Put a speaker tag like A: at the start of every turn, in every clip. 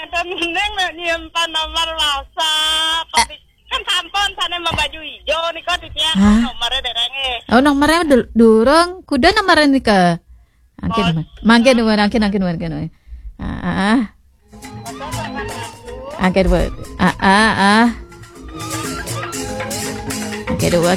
A: dan neng nyimpan nomor WhatsApp. Kan sampun sana baju hijau nih kok titiang nomornya derenge.
B: Oh nomornya durung, kuda nomornya nih ke. Mangke nomor. Angke dua. Angke dua.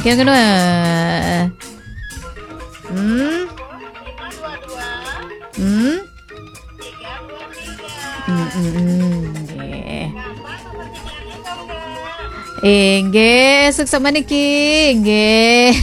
B: Nggih, sukses niki, nggih.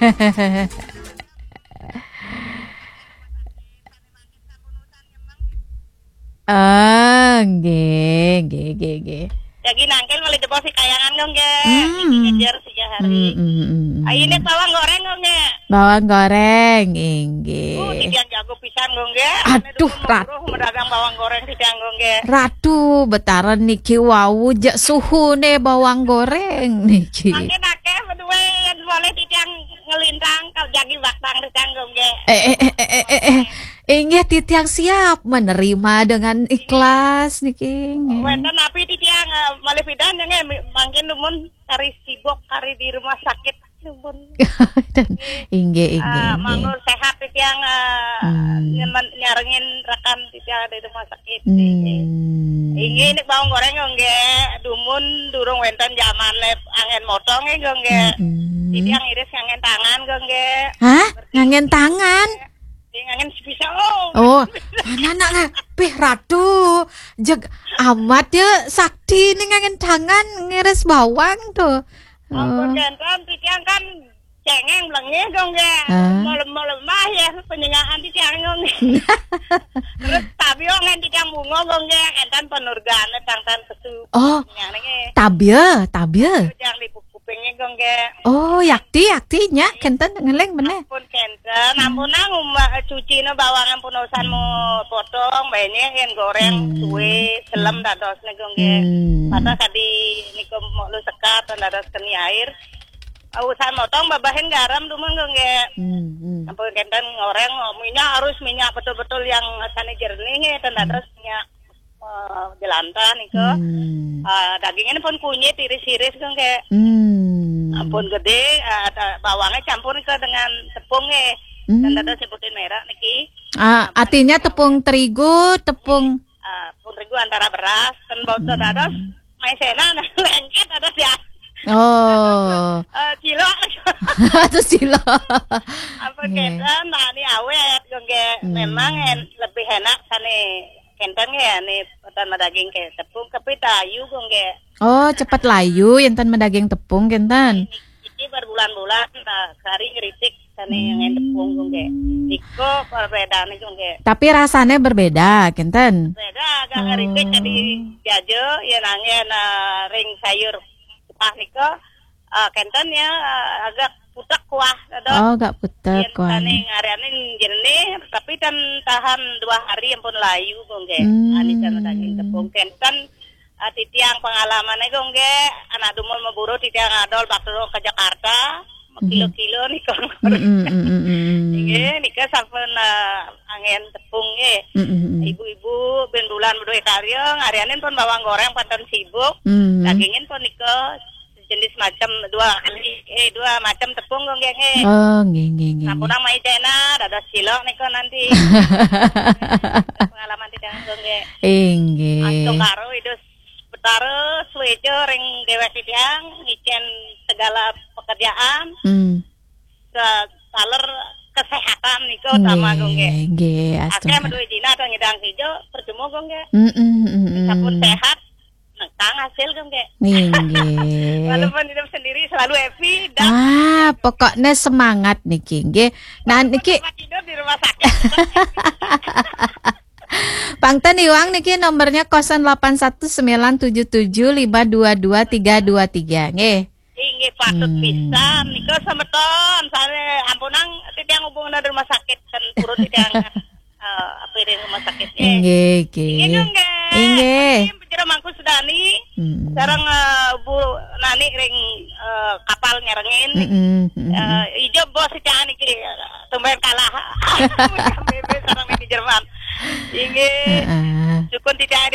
B: Nggih.
A: Jadi nangkel mulai deposit kayangan dong ge. Ngejar 3 hari. Ini bawang goreng dong ge.
B: Bawang goreng, nggih.
A: Tidian jago pisan dong ge.
B: Aduh,
A: medagang bawang goreng tidian dong ge.
B: Ratu, betaran niki wau jak suhu ne bawang goreng niki.
A: Mangke nake berdua boleh tidian ngelintang kau jagi baktang tidian dong ge.
B: Inggih titiang siap menerima dengan ikhlas niki.
A: Wenten api titiang malih pidan nge mangkin numun kari sibuk kari di rumah sakit numun.
B: Inggih.
A: Mangun sehat titiang nyarengin rekan titiang di rumah sakit. Inggih nek bawang goreng nge dumun durung wenten jaman lep angen motong nge. Titiang iris ngangen tangan nge.
B: Hah? Ngangen tangan?
A: Ngangen bisa
B: anak Ratu jeg amat ya sakti nih ngangen tangan ngiris bawang tuh.
A: Ampun kan titiang kan cengeng belengnya dong ya. Malam-malam ya penyengahan titiang dong. Terus tapi ngen titiang bunga dong ya entan penurgane tangtan kesu.
B: Tabia.
A: Yang di kupingnya dong ya.
B: Yakti nya kenten ngeleng meneh.
A: Ampun kenten, ampun cuci no bawangan punosan mau potong, banyak yang goreng, suwe, selam dados nih dong ya. Pada kadi niku mau lu sekat dados keni air. Usaha motong babahin garam dumun dong ya. Ampun kenten goreng minyak betul-betul yang sana jernih dan dados minyak jelantah niku. Dagingnya pun kunyit iris-iris dong ya. Ampun gede, bawangnya campur ke dengan tepung dan ada sebutin merah niki.
B: Artinya tepung terigu, tepung
A: terigu antara beras dan bawang dados maizena lengket ada ya. Kilo.
B: Terus kilo.
A: Ampun kenten, ini awet gongge. Memang lebih enak sane kenten ya nih potongan daging ke tepung tapi tayu gongge.
B: Cepat layu enten medaging tepung kenten.
A: Iki berbulan-bulan sehari ngeritik sane yang tepung gongge. Iko perbedaannya gongge.
B: Tapi rasanya berbeda kenten.
A: Beda agak ngeritik jadi jajo ya nangen ring sayur kupah niko kenten ya agak putek kuah.
B: Agak putek kuah.
A: Sane ngarianin jernih tapi kan tahan 2 hari yang pun layu gongge. Ani kan daging tepung kenten. Titiang pengalamannya gongge anak dumul memburu titiang adol bakso ke Jakarta kilo-kilo nih kong ini nika sampun angin tepung ibu-ibu ben bulan berdua karya ngarianin pun bawang goreng pantan sibuk dagingin pun nika jenis macam 2 macam tepung gongge
B: nggih.
A: Sampurang maizena dados kilo nika nanti pengalaman titiang gongge
B: nggih.
A: Antuk karo idus terus wejo ring dewek titiang ngicen segala pekerjaan saler kesehatan niku utama gongge.
B: Nggih,
A: akeh menduwe dina atau ngidang hijau percuma gongge. Sampun sehat nentang hasil gongge.
B: Nggih.
A: Walaupun hidup sendiri selalu happy
B: pokoknya semangat niki nggih. Nah niki
A: tidur di rumah sakit.
B: Pangten Iwang niki nomornya 081977522323 nggih.
A: Inggih patut pisan niku sameton sare ampunang titiang hubungan di rumah sakit kan turun titiang apa di rumah sakit
B: nggih. Inggih.
A: Penjara Mangku Sudani sareng Bu Nani ring kapal nyerengin ijo bos titiang niki tumben kalah sareng di Jerman. Inggih. Sukun tidak